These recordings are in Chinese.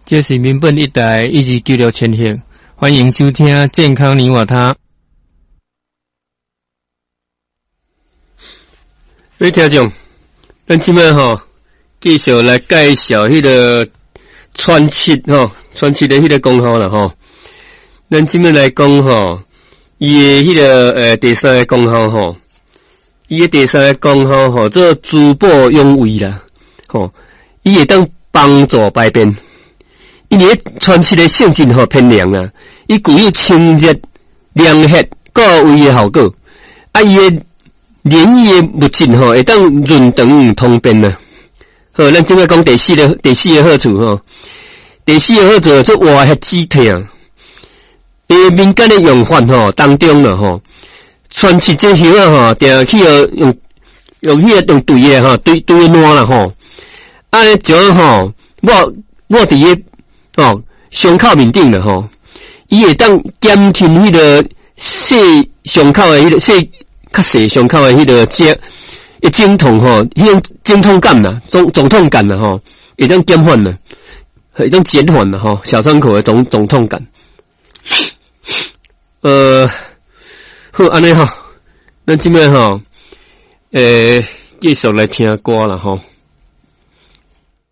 这是民本一台1296千赫，欢迎收听健康你我他。各位听众，咱今摆继续来介绍迄个川七川七的迄个功效啦咱今摆来讲伊的迄个第三个功效伊的第三个功效做滋补养胃啦伊会当帮助排便。因为川七的性质偏凉啊，伊具有清热、凉血、固胃的效果。伊的黏液的物质会当润肠通便啊。好，咱今摆讲第四个好处第四个好处做活血止痛。民间的用法当中了川七这些定去用迄个用对的对烂啦就我伫个伤口面顶了伊会当减轻迄个细伤口的迄个细较细伤口的迄个经痛迄种经痛感啦，肿痛感啦会当减缓啦，会当减缓啦小伤口的肿痛感。好安尼咱今摆继续来听歌啦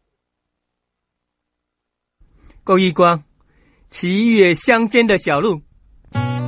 够一光，7月乡间的小路。